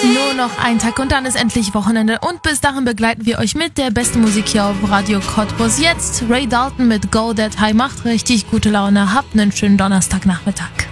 Nur noch ein Tag und dann ist endlich Wochenende und bis dahin begleiten wir euch mit der besten Musik hier auf Radio Cottbus. Jetzt Ray Dalton mit Go That High. Macht richtig gute Laune, habt einen schönen Donnerstagnachmittag.